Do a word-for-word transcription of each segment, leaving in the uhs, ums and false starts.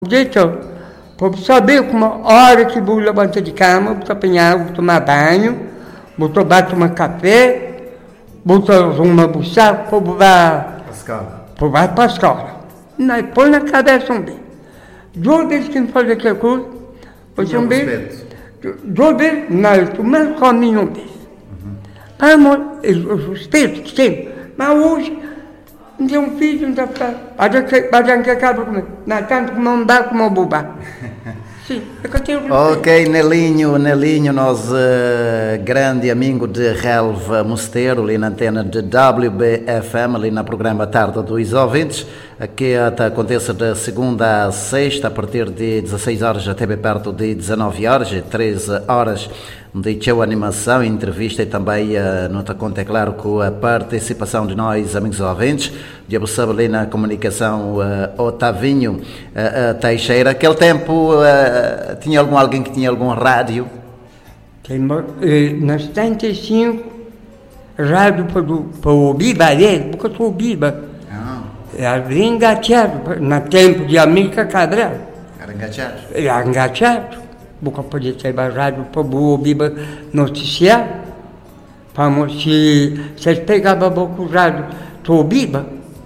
Então, para saber como a hora que vou levantar de cama, vou apanhar, vou tomar banho, vou tomar café, vou uma buçaca, vou para a escola. Não, põe na cabeça um bem. Duas vezes que me faz aquela coisa, você um bem. Duas vezes, não, eu estou mais comigo um bem. Ah, amor, eu respeito que tem, mas hoje não tem um filho, não está para. Mas já que acaba comigo, não tanto como um bar como um bubá. Sim, é que eu tenho respeito. Ok, Nelinho, Nelinho, nós, uh, grande amigo de Relva Mosteiro, ali na antena de W B F M, ali no programa Tarde dos Ouvintes, que até acontece de segunda a sexta, a partir de dezasseis horas até bem perto de dezenove horas, e treze horas de show animação, entrevista e também, uh, nota conta, é claro, com a participação de nós, amigos ouvintes, de sabe ali na comunicação, uh, Otavinho uh, uh, Teixeira. Aquele tempo uh, tinha algum alguém que tinha algum rádio? Tem, eh, na setenta e cinco, rádio para, para o Biba, é, porque eu sou o Biba. Ah. Era engateado, no tempo de América Cabral. Era engateado? Era engateado. Porque podia ter rádio para o Biba noticiar. Para se vocês pegavam a boca o rádio para o Biba,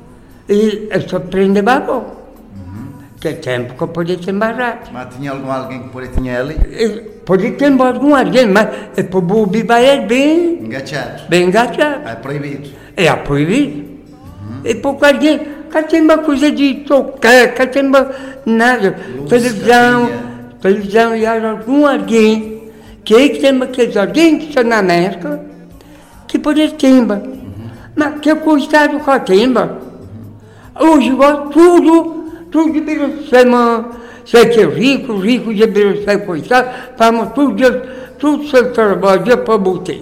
e eu só prende a boca. Que tempo que eu podia ter mais rádio. Mas tinha algum alguém que podia ter ali? Podia ter algum alguém, mas para o Biba é bem... Engateado? Bem engateado. É proibido? É proibido. Uhum. E pouco alguém, cá tem uma coisa de tocar, cá tem uma nada, luz, televisão, televisão, e há algum alguém, que é que tem aqueles alguém que está na América, que pode timba. Uhum. Mas que custado com a timba? Uhum. Hoje, igual, tudo, tudo de Biruçema, sei que é rico, rico de Biruçema, coitado, vamos tudo, tudo seu trabalho para botar.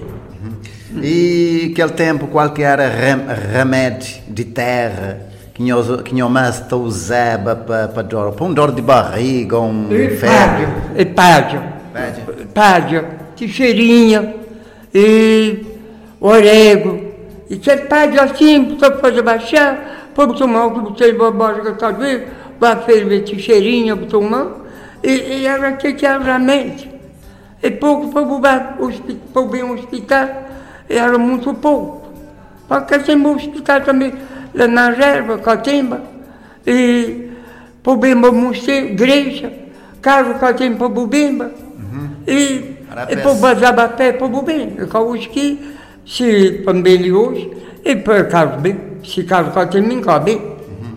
E aquele tempo, qualquer rem, remédio de terra que nós mais usava para para dor, para um dor de barriga, um febre? É pádio, pádio, tixeirinha, e orégano, e que pádio assim, para fazer baixar, para tomar o que você vai embora, talvez, vai ferver tixeirinha, para tomar, e, e era que que era remédio. E pouco para o hospital. Era muito pouco. Porque tem um hospital também lá na Relva, Catimba, e Pobemba Mosteiro, igreja, carro Catimba para Bubemba, uhum. e, e para Bazaba Pé para Bubemba. Eu acho que se também hoje, e para carro bem, se carro Catimba, cabe. Uhum.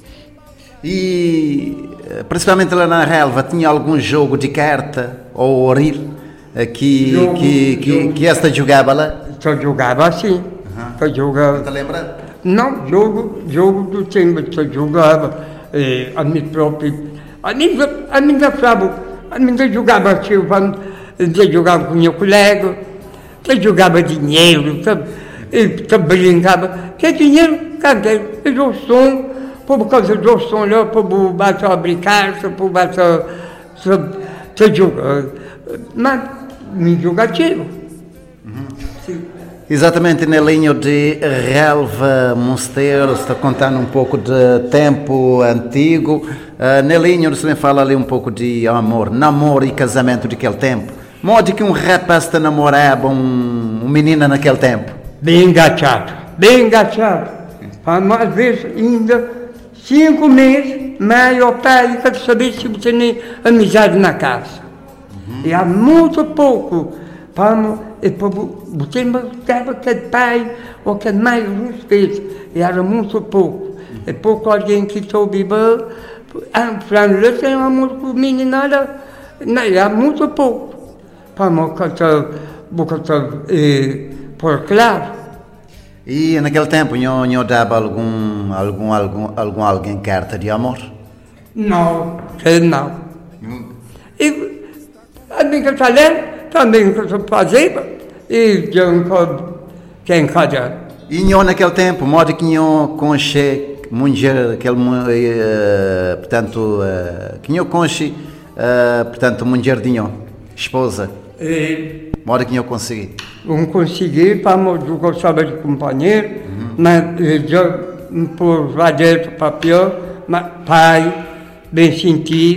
E principalmente lá na Relva, tinha algum jogo de carta ou oril que, jogo, que, que, jogo, que esta jogava lá? Só jogava assim. Uhum. Jogava. Não te lembra? Não, jogo, jogo do tempo, só jogava. Eh, a minha própria. A minha, a minha frava, a minha jogava assim, eu jogava com meu colega, eu jogava dinheiro, sabe? Eu brincava. Que dinheiro, cadê? Eu dou som, por causa do som lá, por bater a brincar, por bater. Só jogar. Mas, me jogativo. Exatamente, Nelinho de Relva Mosteiro, está contando um pouco de tempo antigo. Uh, Nelinho, você me fala ali um pouco de amor, namoro e casamento daquele tempo. Modo que um rapaz te namorava um, um menino naquele tempo? Bem engateado, bem engateado. Às vezes ainda cinco meses, mas o pai quer saber se você tem amizade na casa. Uhum. E há muito pouco. Vamos, e você mostrava aquele pai ou aquele mais respeito, e era muito pouco. E pouco alguém que soube bem, a Fran tem amor por mim, nada, não, era muito pouco. Vamos, por claro. E naquele tempo, não dava algum, algum, algum, algum alguém carta de amor? Não, não. Hum. E a minha talento, também que eu fazia, e quem cada. E não naquele tempo, modo que não conche, mulher, aquele, uh, portanto, uh, que não conche, uh, portanto, mulher de não, esposa. E, modo que não consegui. Não consegui, para eu gostava de companheiro, uhum. Mas já por lá dentro, papel, mas pai, bem sentir.